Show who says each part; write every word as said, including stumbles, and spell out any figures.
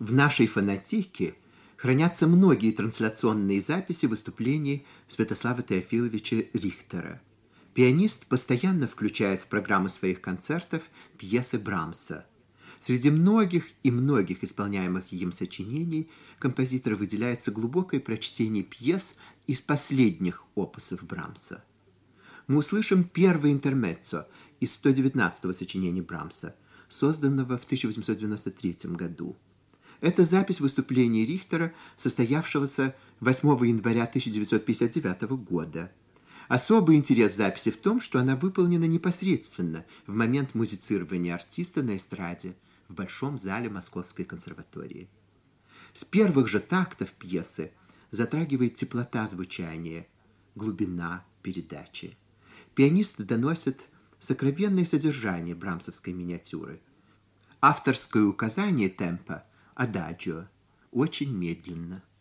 Speaker 1: В нашей фонотеке хранятся многие трансляционные записи выступлений Святослава Теофиловича Рихтера. Пианист постоянно включает в программы своих концертов пьесы Брамса. Среди многих и многих исполняемых им сочинений композитор выделяется глубокое прочтение пьес из последних опусов Брамса. Мы услышим первое интермеццо из сто девятнадцатого сочинения Брамса, созданного в тысяча восемьсот девяносто третьем году. Это запись выступления Рихтера, состоявшегося восьмого января тысяча девятьсот пятьдесят девятого года. Особый интерес записи в том, что она выполнена непосредственно в момент музицирования артиста на эстраде в Большом зале Московской консерватории. С первых же тактов пьесы затрагивает теплота звучания, глубина передачи. Пианист доносит сокровенное содержание брамсовской миниатюры. Авторское указание темпа «Адагио» очень медленно.